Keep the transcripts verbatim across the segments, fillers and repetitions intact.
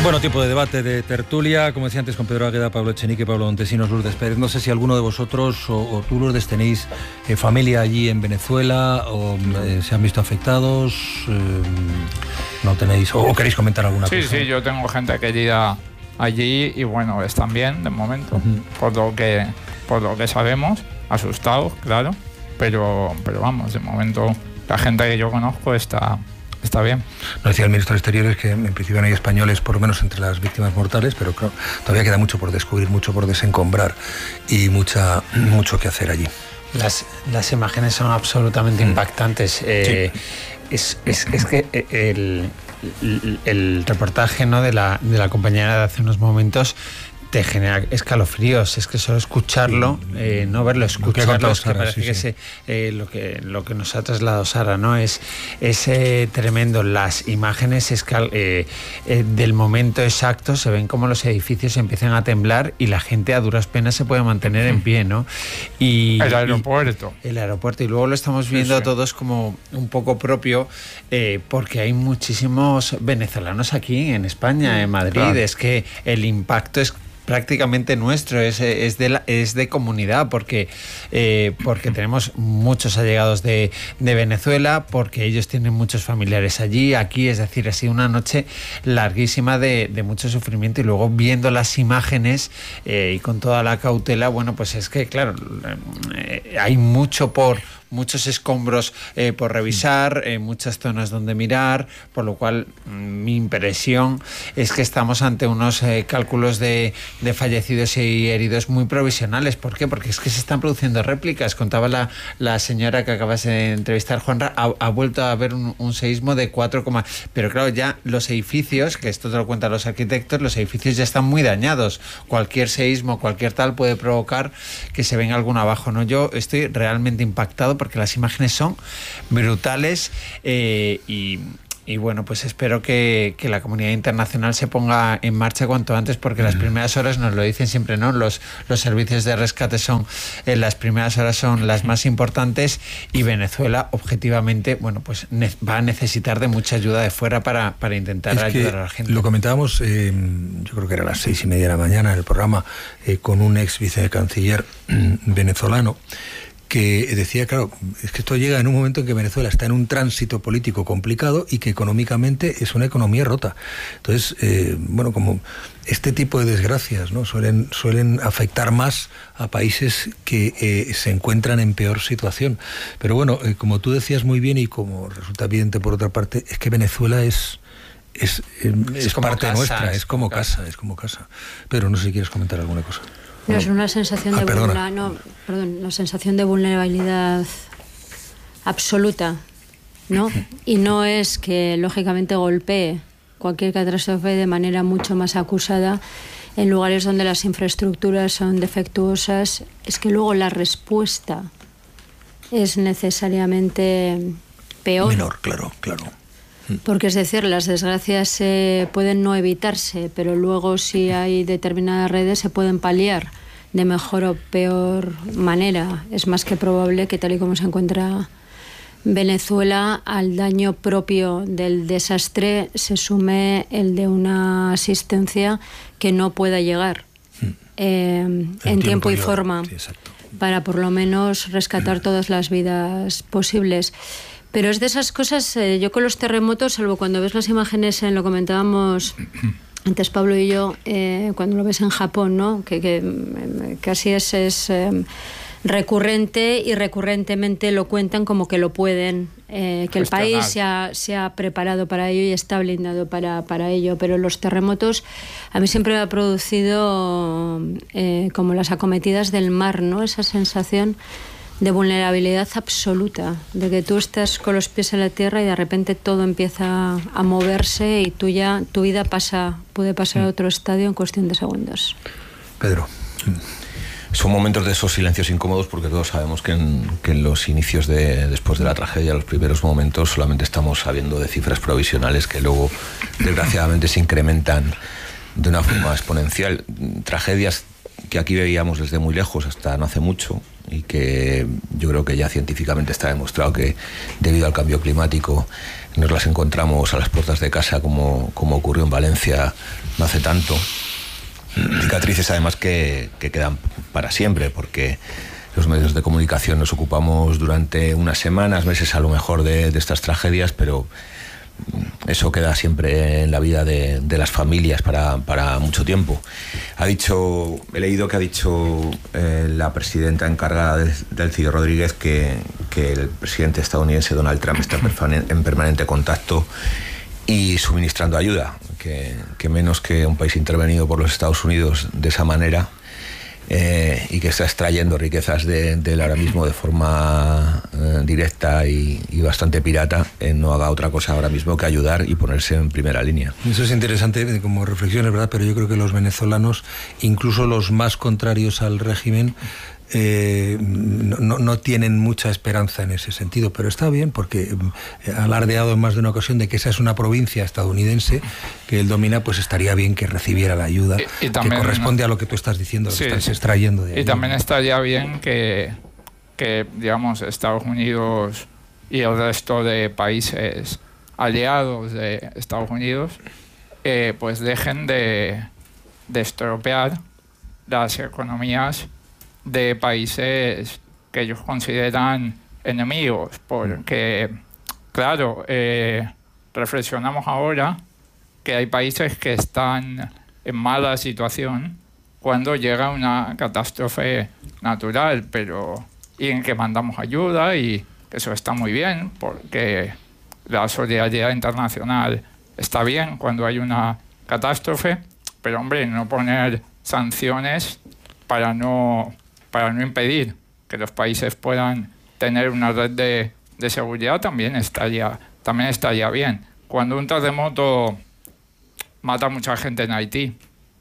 Bueno, tiempo de debate, de tertulia, como decía antes, con Pedro Águeda, Pablo Echenique, Pablo Montesinos, Lourdes Pérez. No sé si alguno de vosotros o, o tú, Lourdes, tenéis eh, familia allí en Venezuela o eh, se han visto afectados, eh, no tenéis, o, o queréis comentar alguna sí, cosa. Sí, sí, yo tengo gente querida allí y bueno, están bien de momento, uh-huh. por lo que por lo que sabemos, asustados, claro, pero, pero vamos, de momento la gente que yo conozco está... Está bien. Nos decía el ministro de Exteriores que en principio no hay españoles, por lo menos entre las víctimas mortales, pero claro, todavía queda mucho por descubrir, mucho por desencombrar y mucha, mucho que hacer allí. Las, las imágenes son absolutamente mm. impactantes. Eh, sí. es, es, es que el, el, el reportaje, ¿no?, de la, de la compañera de hace unos momentos te genera escalofríos. Es que solo escucharlo, eh, no verlo, escucharlo, es que Sara, parece sí, que sí. Se, eh, lo que lo que nos ha trasladado Sara, ¿no? Es, es eh, tremendo. Las imágenes escal, eh, eh, del momento exacto se ven como los edificios empiezan a temblar y la gente a duras penas se puede mantener en pie, ¿no? Y el aeropuerto. Y, el aeropuerto. Y luego lo estamos viendo sí, sí. todos como un poco propio, eh, porque hay muchísimos venezolanos aquí en España, en Madrid. Claro. Es que el impacto es prácticamente nuestro, es, es, de, la, es de comunidad, porque, eh, porque tenemos muchos allegados de, de Venezuela, porque ellos tienen muchos familiares allí, aquí, es decir, ha sido una noche larguísima de, de mucho sufrimiento, y luego viendo las imágenes eh, y con toda la cautela, bueno, pues es que, claro, eh, hay mucho por... muchos escombros eh, por revisar, eh, muchas zonas donde mirar, por lo cual mi impresión es que estamos ante unos eh, cálculos de, de fallecidos y heridos muy provisionales. ¿Por qué? Porque es que se están produciendo réplicas. Contaba la, la señora que acabas de entrevistar, Juanra, ha, ha vuelto a haber un, un seísmo de cuatro, pero claro, ya los edificios, que esto te lo cuentan los arquitectos, los edificios ya están muy dañados. Cualquier seísmo, cualquier tal puede provocar que se venga alguno abajo, ¿no? Yo estoy realmente impactado porque las imágenes son brutales eh, y, y bueno, pues espero que, que la comunidad internacional se ponga en marcha cuanto antes, porque las primeras horas, nos lo dicen siempre, ¿no? Los, los servicios de rescate son, eh, las primeras horas son las más importantes, y Venezuela, objetivamente, bueno, pues ne- va a necesitar de mucha ayuda de fuera para, para intentar es ayudar a la gente. Lo comentábamos, eh, yo creo que era a las seis y media de la mañana en el programa, eh, con un ex vicecanciller venezolano, que decía, claro, es que esto llega en un momento en que Venezuela está en un tránsito político complicado y que económicamente es una economía rota. Entonces, eh, bueno, como este tipo de desgracias, ¿no?, suelen, suelen afectar más a países que eh, se encuentran en peor situación. Pero bueno, eh, como tú decías muy bien, y como resulta evidente por otra parte, es que Venezuela es... es, eh, es, es parte casa, nuestra, es, es como casa, casa, es como casa. Pero no sé si quieres comentar alguna cosa. No, es una sensación, ah, de vulnera- no, perdón, una sensación de vulnerabilidad absoluta, ¿no? Y no es que lógicamente golpee cualquier catástrofe de manera mucho más acusada en lugares donde las infraestructuras son defectuosas, es que luego la respuesta es necesariamente peor. Menor, claro, claro. Porque es decir, las desgracias eh, pueden no evitarse, pero luego si hay determinadas redes se pueden paliar de mejor o peor manera. Es más que probable que, tal y como se encuentra Venezuela, al daño propio del desastre se sume el de una asistencia que no pueda llegar eh, en, en tiempo y forma, sí, para por lo menos rescatar todas las vidas posibles. Pero es de esas cosas, eh, yo con los terremotos, salvo cuando ves las imágenes, eh, lo comentábamos antes Pablo y yo, eh, cuando lo ves en Japón, ¿no?, que, que eh, casi es, es eh, recurrente, y recurrentemente lo cuentan como que lo pueden, eh, que el país se ha, se ha preparado para ello y está blindado para, para ello. Pero los terremotos a mí siempre me ha producido eh, como las acometidas del mar, ¿no?, esa sensación de vulnerabilidad absoluta, de que tú estás con los pies en la tierra y de repente todo empieza a moverse y tú ya, tu vida pasa, puede pasar a otro estadio en cuestión de segundos. Pedro. Son momentos de esos silencios incómodos, porque todos sabemos que en, que en los inicios de, después de la tragedia, los primeros momentos, solamente estamos sabiendo de cifras provisionales que luego desgraciadamente se incrementan de una forma exponencial. Tragedias que aquí veíamos desde muy lejos hasta no hace mucho, y que yo creo que ya científicamente está demostrado que debido al cambio climático nos las encontramos a las puertas de casa, como, como ocurrió en Valencia no hace tanto. Cicatrices además que, que quedan para siempre, porque los medios de comunicación nos ocupamos durante unas semanas, meses a lo mejor de, de estas tragedias, pero eso queda siempre en la vida de, de las familias para, para mucho tiempo. Ha dicho, he leído que ha dicho eh, la presidenta encargada de, Delcy Rodríguez que, que el presidente estadounidense Donald Trump está en, en permanente contacto y suministrando ayuda, que, que menos que un país intervenido por los Estados Unidos de esa manera, eh, y que está extrayendo riquezas de, de él ahora mismo de forma eh, directa y, y bastante pirata, eh, no haga otra cosa ahora mismo que ayudar y ponerse en primera línea. Eso es interesante como reflexión, es verdad, pero yo creo que los venezolanos, incluso los más contrarios al régimen, Eh, no, no tienen mucha esperanza en ese sentido, pero está bien porque ha alardeado en más de una ocasión de que esa es una provincia estadounidense que él domina, pues estaría bien que recibiera la ayuda y, y también, que corresponde a lo que tú estás diciendo, lo sí, que estás extrayendo de ahí. Y también estaría bien que, que, digamos, Estados Unidos y el resto de países aliados de Estados Unidos eh, pues dejen de, de estropear las economías de países que ellos consideran enemigos, porque, claro, eh, reflexionamos ahora que hay países que están en mala situación cuando llega una catástrofe natural, pero y en que mandamos ayuda, y eso está muy bien, porque la solidaridad internacional está bien cuando hay una catástrofe, pero, hombre, no poner sanciones para no... para no impedir que los países puedan tener una red de, de seguridad también estaría, también estaría bien. Cuando un terremoto mata a mucha gente en Haití,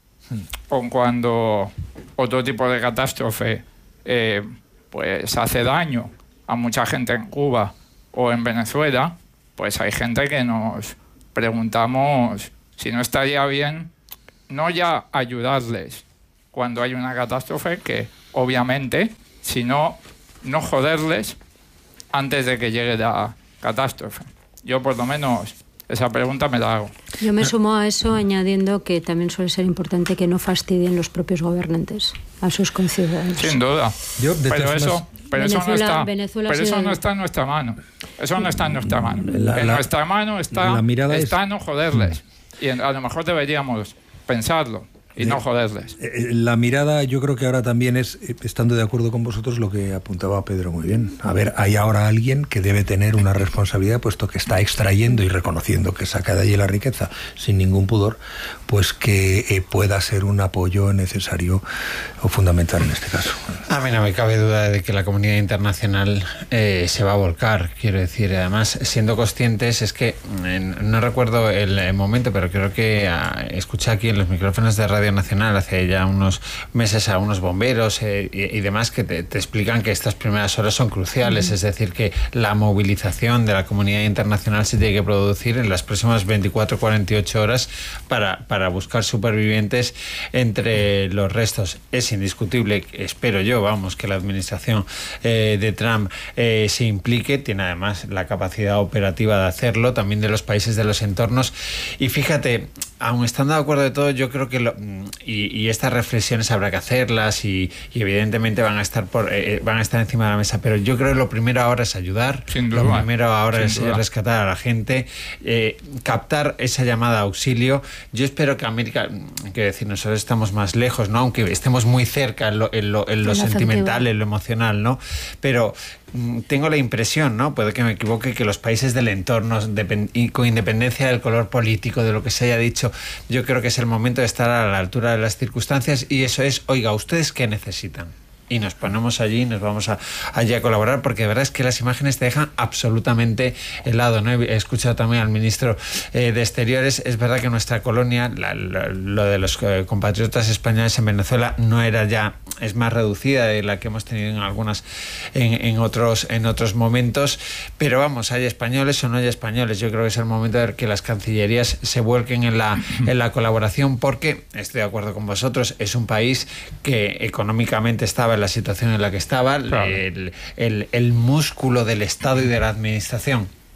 o cuando otro tipo de catástrofe eh, pues hace daño a mucha gente en Cuba o en Venezuela, pues hay gente que nos preguntamos si no estaría bien no ya ayudarles cuando hay una catástrofe, que obviamente, sino no joderles antes de que llegue la catástrofe. Yo por lo menos esa pregunta me la hago. Yo me sumo a eso añadiendo que también suele ser importante que no fastidien los propios gobernantes a sus conciudadanos. Sin duda. Yo, pero eso, pero Venezuela, eso no está, Venezuela pero eso sido... no está en nuestra mano. Eso no está en nuestra mano. La, en la, nuestra mano está, está es... no joderles. Y a lo mejor deberíamos pensarlo y no joderles. La mirada, yo creo que ahora también es, estando de acuerdo con vosotros, lo que apuntaba Pedro muy bien. A ver, hay ahora alguien que debe tener una responsabilidad, puesto que está extrayendo y reconociendo que saca de allí la riqueza sin ningún pudor, pues que eh, pueda ser un apoyo necesario o fundamental en este caso. A mí no me cabe duda de que la comunidad internacional eh, se va a volcar, quiero decir. Además, siendo conscientes, es que eh, no recuerdo el, el momento, pero creo que ah, escuché aquí en los micrófonos de Radio Nacional hace ya unos meses a unos bomberos eh, y, y demás que te, te explican que estas primeras horas son cruciales, uh-huh. Es decir, que la movilización de la comunidad internacional se tiene que producir en las próximas veinticuatro a cuarenta y ocho horas para, para buscar supervivientes entre los restos. Es indiscutible, espero yo, vamos, que la administración eh, de Trump eh, se implique, tiene además la capacidad operativa de hacerlo, también de los países de los entornos, y fíjate, aun estando de acuerdo de todo, yo creo que lo, y, y estas reflexiones habrá que hacerlas y, y evidentemente van a estar por eh, van a estar encima de la mesa, pero yo creo que lo primero ahora es ayudar, lo primero ahora es duda. rescatar a la gente, eh, captar esa llamada a auxilio. Yo espero que América, quiero decir, nosotros estamos más lejos, ¿no? Aunque estemos muy cerca en lo, en lo, en lo sentimental, en lo emocional, ¿no? Pero tengo la impresión, ¿no? Puede que me equivoque, que los países del entorno, y con independencia del color político, de lo que se haya dicho, yo creo que es el momento de estar a la altura de las circunstancias, y eso es, oiga, ¿ustedes qué necesitan? Y nos ponemos allí, nos vamos a, allí a colaborar, porque de verdad es que las imágenes te dejan absolutamente helado, ¿no? He escuchado también al ministro eh, de Exteriores. Es verdad que nuestra colonia, la, la, lo de los eh, compatriotas españoles en Venezuela no era ya, es más reducida de la que hemos tenido en algunas, en, en otros en otros momentos, pero vamos, hay españoles o no hay españoles. Yo creo que es el momento de que las cancillerías se vuelquen en la, en la colaboración, porque estoy de acuerdo con vosotros, es un país que económicamente estaba en la situación en la que estaba, claro. el, el, el músculo del Estado y de la administración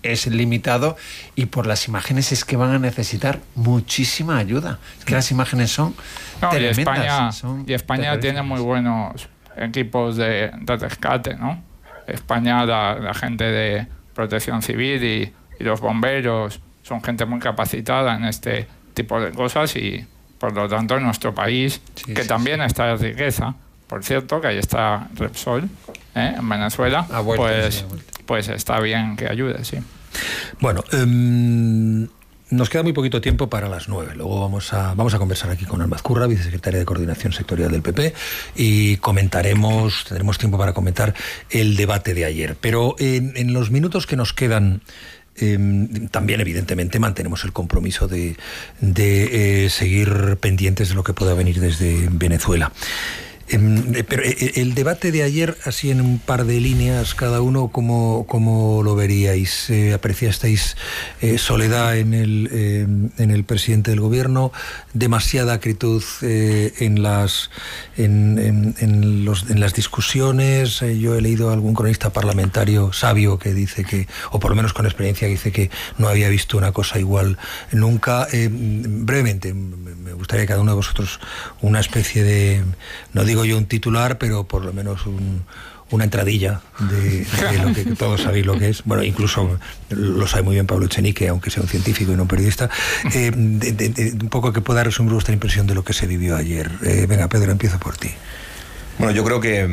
es limitado y por las imágenes es que van a necesitar muchísima ayuda. Es que las imágenes son no, tremendas. Y España, son y España tiene muy buenos equipos de, de rescate, ¿no? España, la, la gente de protección civil y, y los bomberos son gente muy capacitada en este tipo de cosas y por lo tanto en nuestro país, sí, que sí, también sí. está en riqueza, por cierto, que ahí está Repsol, ¿eh? En Venezuela, vuelta, pues, sí, pues está bien que ayude, sí. Bueno, um, nos queda muy poquito tiempo para las nueve. Luego vamos a, vamos a conversar aquí con Alma Ezcurra, vicesecretaria de Coordinación Sectorial del P P, y comentaremos, tendremos tiempo para comentar el debate de ayer. Pero en, en los minutos que nos quedan, Eh, también evidentemente mantenemos el compromiso de, de eh, seguir pendientes de lo que pueda venir desde Venezuela. Eh, pero eh, el debate de ayer, así en un par de líneas cada uno, ¿cómo, cómo lo veríais? Eh, ¿Apreciasteis eh, soledad en el, eh, en el presidente del gobierno? ¿Demasiada acritud eh, en, las, en, en, en, los, en las discusiones? Eh, yo he leído a algún cronista parlamentario sabio que dice que, o por lo menos con experiencia, que dice que no había visto una cosa igual nunca. Eh, brevemente, me gustaría que cada uno de vosotros una especie de, no digo yo un titular, pero por lo menos un, una entradilla de, de lo que todos sabéis lo que es. Bueno, incluso lo sabe muy bien Pablo Echenique, aunque sea un científico y no un periodista. Eh, de, de, de, un poco que pueda resumir vuestra impresión de lo que se vivió ayer. Eh, venga, Pedro, empiezo por ti. Bueno, yo creo que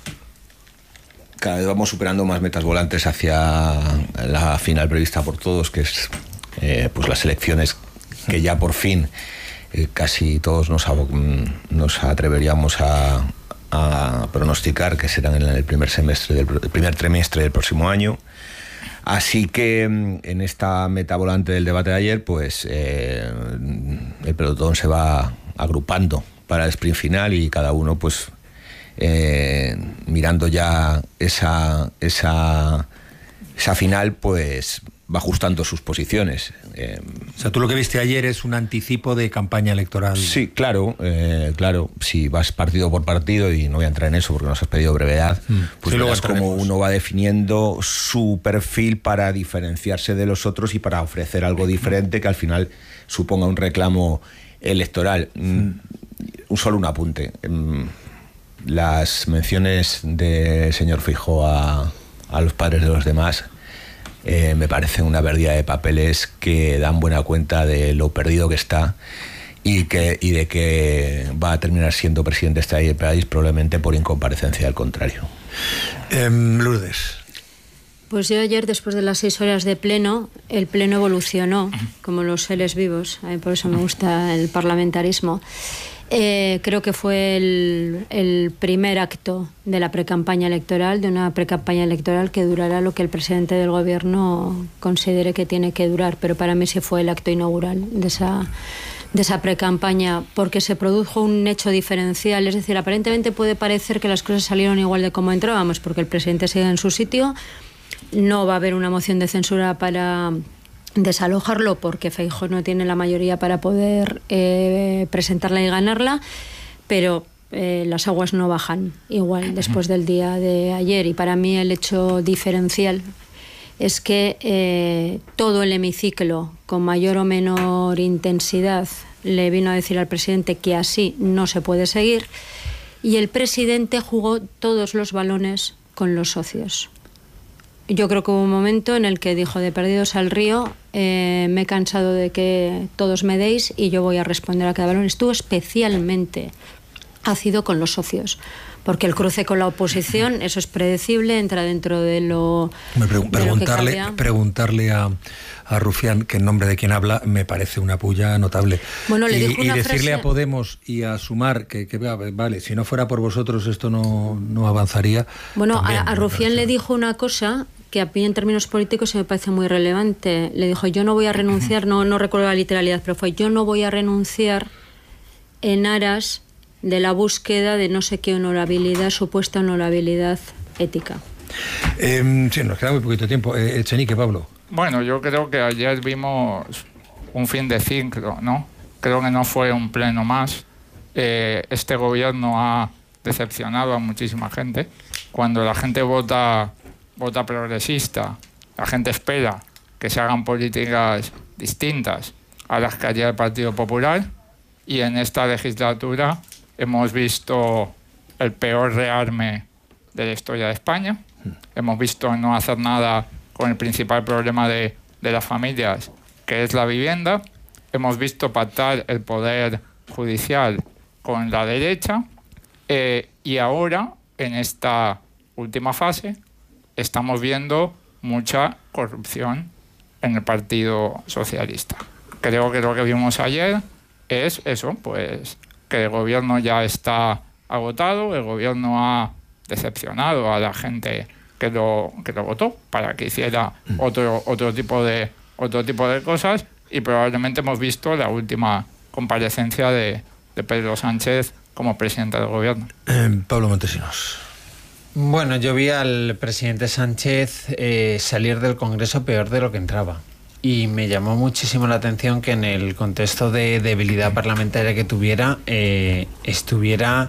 cada vez vamos superando más metas volantes hacia la final prevista por todos, que es eh, pues las elecciones que ya por fin eh, casi todos nos, nos atreveríamos a, a pronosticar que serán en el primer semestre del el primer trimestre del próximo año. Así que en esta meta volante del debate de ayer, pues eh, el pelotón se va agrupando para el sprint final y cada uno pues eh, mirando ya esa, esa, esa final, pues va ajustando sus posiciones. Eh, o sea, tú lo que viste ayer es un anticipo de campaña electoral. Sí, claro, eh, claro. Si vas partido por partido, y no voy a entrar en eso porque nos has pedido brevedad, mm. pues sí, verás cómo uno va definiendo su perfil para diferenciarse de los otros y para ofrecer algo diferente que al final suponga un reclamo electoral. Mm. Un solo un apunte. Las menciones del señor Feijóo a, a los padres de los demás Eh, me parece una pérdida de papeles que dan buena cuenta de lo perdido que está y, que, y de que va a terminar siendo presidente de este país probablemente por incomparecencia, al contrario. Eh, Lourdes. Pues yo ayer, después de las seis horas de pleno, el pleno evolucionó como los seres vivos, eh, por eso me gusta el parlamentarismo. Eh, creo que fue el, el primer acto de la precampaña electoral, de una precampaña electoral que durará lo que el presidente del gobierno considere que tiene que durar, pero para mí sí fue el acto inaugural de esa, de esa precampaña, porque se produjo un hecho diferencial. Es decir, aparentemente puede parecer que las cosas salieron igual de como entrábamos, porque el presidente sigue en su sitio, no va a haber una moción de censura para desalojarlo porque Feijóo no tiene la mayoría para poder eh, presentarla y ganarla, pero eh, las aguas no bajan igual después del día de ayer. Y para mí el hecho diferencial es que eh, todo el hemiciclo, con mayor o menor intensidad, le vino a decir al presidente que así no se puede seguir, y el presidente jugó todos los balones con los socios. Yo creo que hubo un momento en el que dijo: de perdidos al río, eh, me he cansado de que todos me deis y yo voy a responder a cada balón. Estuvo especialmente ácido con los socios, porque el cruce con la oposición, eso es predecible, entra dentro de lo, me pregun- de preguntarle, lo que cabía. Preguntarle a, a Rufián, que en nombre de quien habla, me parece una pulla notable. Bueno, le y, dijo y una decirle frase... a Podemos y a Sumar que, que vale, si no fuera por vosotros esto no, no avanzaría. Bueno, también, a, a Rufián le dijo una cosa que a mí en términos políticos me parece muy relevante. Le dijo: yo no voy a renunciar, no, no recuerdo la literalidad, pero fue: yo no voy a renunciar en aras de la búsqueda de no sé qué honorabilidad, supuesta honorabilidad ética. Eh, sí, nos queda muy poquito tiempo. Eh, Echenique, Pablo. Bueno, yo creo que ayer vimos un fin de ciclo, ¿no? Creo que no fue un pleno más. Eh, este gobierno ha decepcionado a muchísima gente. Cuando la gente vota... vota progresista, la gente espera que se hagan políticas distintas a las que haría el Partido Popular, y en esta legislatura hemos visto el peor rearme de la historia de España. Hemos visto no hacer nada con el principal problema de, de las familias, que es la vivienda. Hemos visto pactar el poder judicial con la derecha, eh, y ahora, en esta última fase, estamos viendo mucha corrupción en el Partido Socialista. Creo que lo que vimos ayer es eso, pues que el gobierno ya está agotado, el gobierno ha decepcionado a la gente que lo, que lo votó para que hiciera otro, otro, tipo de, otro tipo de cosas, y probablemente hemos visto la última comparecencia de, de Pedro Sánchez como presidente del gobierno. Eh, Pablo Montesinos. Bueno, yo vi al presidente Sánchez eh, salir del Congreso peor de lo que entraba. Y me llamó muchísimo la atención que en el contexto de debilidad parlamentaria que tuviera, eh, estuviera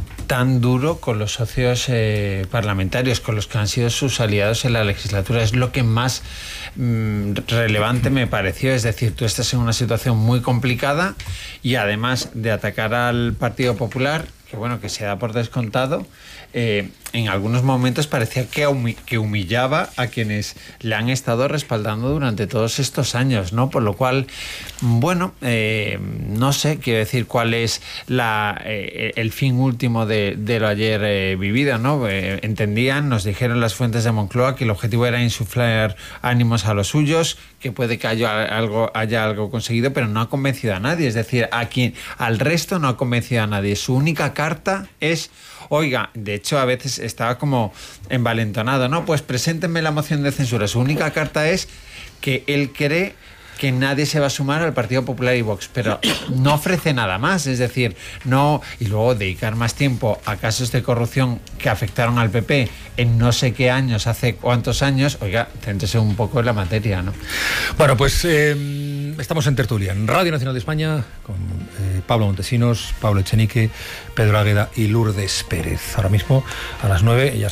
tan duro con los socios eh, parlamentarios, con los que han sido sus aliados en la legislatura. Es lo que más mmm, relevante me pareció. Es decir, tú estás en una situación muy complicada y además de atacar al Partido Popular, que bueno, que se da por descontado, eh, en algunos momentos parecía que, humi- que humillaba a quienes le han estado respaldando durante todos estos años, ¿no? Por lo cual, bueno, eh, no sé, quiero decir cuál es la, eh, el fin último de, de lo ayer eh, vivido, ¿no? Eh, entendían, nos dijeron las fuentes de Moncloa que el objetivo era insuflar ánimos a los suyos, que puede que haya algo, haya algo conseguido, pero no ha convencido a nadie. Es decir, a quien, al resto no ha convencido a nadie. Su única carta es, oiga, de hecho a veces estaba como envalentonado, ¿no? Pues preséntenme la moción de censura. Su única carta es que él cree que nadie se va a sumar al Partido Popular y Vox, pero no ofrece nada más, es decir, no, y luego dedicar más tiempo a casos de corrupción que afectaron al P P en no sé qué años, hace cuántos años, oiga, céntrese un poco en la materia, ¿no? Bueno, pues eh, estamos en tertulia, en Radio Nacional de España, con eh, Pablo Montesinos, Pablo Echenique, Pedro Águeda y Lourdes Pérez. Ahora mismo, a las nueve, ya